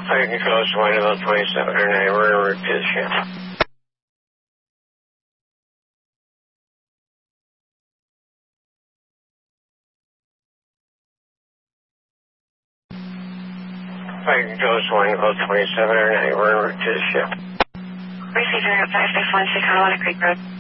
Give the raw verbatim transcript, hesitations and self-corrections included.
Fire control is one about twenty-seven or nine. We're en route to the ship. Fire control is one about twenty-seven or nine. We're en route to the ship. Receiver at five six one six Colorado Creek Road.